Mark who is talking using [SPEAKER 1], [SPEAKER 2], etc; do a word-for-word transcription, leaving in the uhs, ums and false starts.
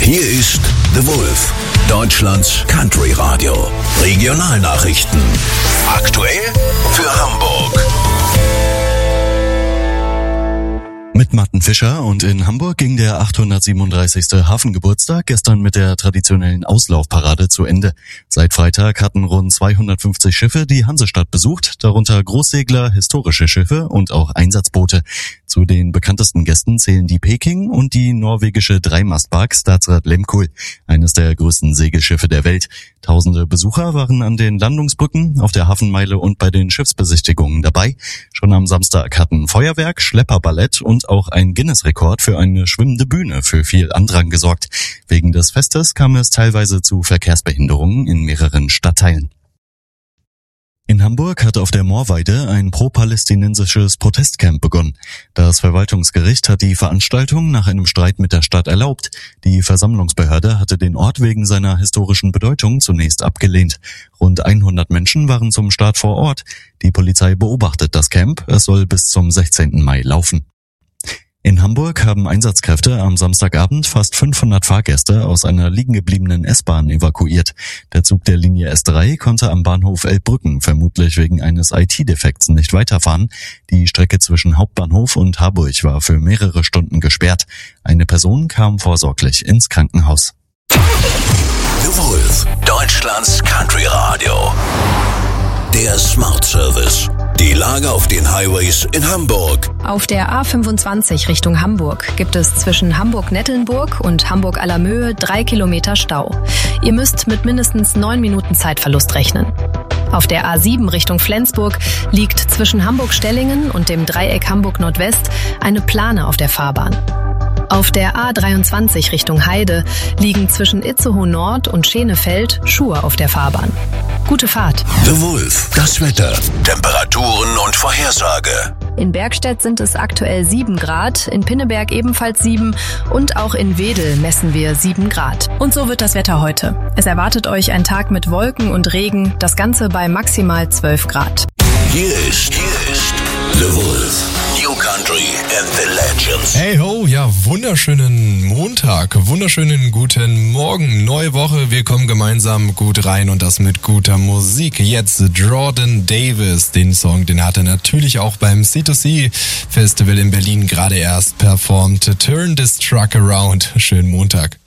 [SPEAKER 1] Hier ist The Wolf, Deutschlands Country Radio. Regionalnachrichten. Aktuell für Hamburg.
[SPEAKER 2] Mit Martin Fischer, und in Hamburg ging der achthundertsiebenunddreißigste Hafengeburtstag gestern mit der traditionellen Auslaufparade zu Ende. Seit Freitag hatten rund zweihundertfünfzig Schiffe die Hansestadt besucht, darunter Großsegler, historische Schiffe und auch Einsatzboote. Zu den bekanntesten Gästen zählen die Peking und die norwegische Dreimastbark Statsraad Lehmkuhl, eines der größten Segelschiffe der Welt. Tausende Besucher waren an den Landungsbrücken, auf der Hafenmeile und bei den Schiffsbesichtigungen dabei. Schon am Samstag hatten Feuerwerk, Schlepperballett und auch ein Guinness-Rekord für eine schwimmende Bühne für viel Andrang gesorgt. Wegen des Festes kam es teilweise zu Verkehrsbehinderungen in mehreren Stadtteilen. In Hamburg hat auf der Moorweide ein pro-palästinensisches Protestcamp begonnen. Das Verwaltungsgericht hat die Veranstaltung nach einem Streit mit der Stadt erlaubt. Die Versammlungsbehörde hatte den Ort wegen seiner historischen Bedeutung zunächst abgelehnt. Rund hundert Menschen waren zum Start vor Ort. Die Polizei beobachtet das Camp. Es soll bis zum sechzehnten Mai laufen. In Hamburg haben Einsatzkräfte am Samstagabend fast fünfhundert Fahrgäste aus einer liegengebliebenen S-Bahn evakuiert. Der Zug der Linie S drei konnte am Bahnhof Elbbrücken vermutlich wegen eines I T-Defekts nicht weiterfahren. Die Strecke zwischen Hauptbahnhof und Harburg war für mehrere Stunden gesperrt. Eine Person kam vorsorglich ins Krankenhaus.
[SPEAKER 1] The Wolf, Deutschlands Country Radio. Der Smart Service. Die Lage auf den Highways in Hamburg.
[SPEAKER 3] Auf der A fünfundzwanzig Richtung Hamburg gibt es zwischen Hamburg-Nettelnburg und Hamburg-Allermöhe drei Kilometer Stau. Ihr müsst mit mindestens neun Minuten Zeitverlust rechnen. Auf der A sieben Richtung Flensburg liegt zwischen Hamburg-Stellingen und dem Dreieck Hamburg-Nordwest eine Plane auf der Fahrbahn. Auf der A dreiundzwanzig Richtung Heide liegen zwischen Itzehoe Nord und Schenefeld Schuhe auf der Fahrbahn. Gute Fahrt.
[SPEAKER 1] The Wolf, das Wetter, Temperaturen und Vorhersage.
[SPEAKER 3] In Bergstedt sind es aktuell sieben Grad, in Pinneberg ebenfalls sieben und auch in Wedel messen wir sieben Grad. Und so wird das Wetter heute. Es erwartet euch ein Tag mit Wolken und Regen, das Ganze bei maximal zwölf Grad.
[SPEAKER 1] Hier ist, hier ist The Wolf. New Country and the Legends.
[SPEAKER 4] Hey ho, ja, wunderschönen Montag, wunderschönen guten Morgen, neue Woche, wir kommen gemeinsam gut rein und das mit guter Musik. Jetzt Jordan Davis, den Song, den hat er natürlich auch beim C zwei C Festival in Berlin gerade erst performt. Turn this truck around, schönen Montag.